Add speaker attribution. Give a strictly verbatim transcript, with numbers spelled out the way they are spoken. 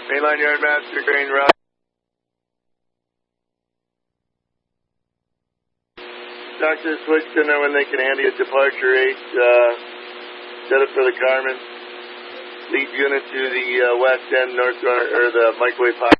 Speaker 1: Mainline Yardmaster, Crane Rock. Doctor switch to know when they can hand you a departure eight, uh, set up for the Carmen. Lead unit to the uh, west end, north, or the microwave pod.